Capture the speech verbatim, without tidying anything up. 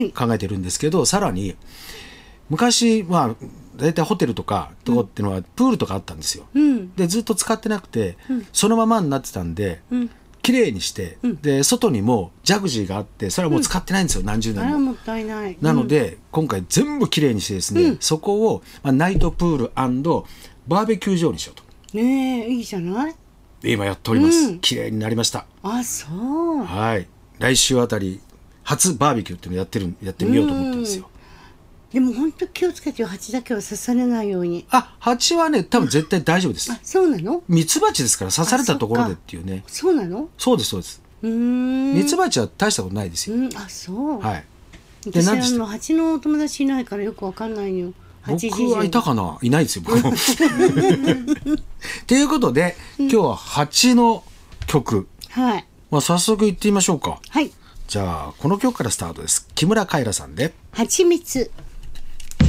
考えてるんですけど、さらに昔まあ大体ホテルとかとこっていうのはプールとかあったんですよ、うん、でずっと使ってなくて、うん、そのままになってたんで、うん、きれいにして、うん、で外にもジャグジーがあってそれはもう使ってないんですよ、うん、何十年も。 あらもったいない。 なので、うん、今回全部きれいにしてですね、うん、そこを、まあ、ナイトプール&バーベキュー場にしようと。 ねえ、いいじゃない。 今やっております。きれいになりました。 あ、そう。 はい。来週あたり初バーベキューっていうのをやってるやってみようと思ってるんですよ。 でも本当気をつけてよ、蜂だけは刺されないように。 あ、蜂はね、多分絶対大丈夫です。 あ、そうなの？ ミツバチですから刺されたところでっていうね。 そうなの？ そうですそうです。うーん。ミツバチは大したことないですよ。 うん、あ、そう。 はい。 で、私あの蜂のお友達いないからよくわかんないよ。 僕はいたかな、いないですよ僕も。ということで、今日は蜂の曲。 はい。 まあ早速行ってみましょうか。 はい。 じゃあこの曲からスタートです。木村カエラさんで。 蜂蜜。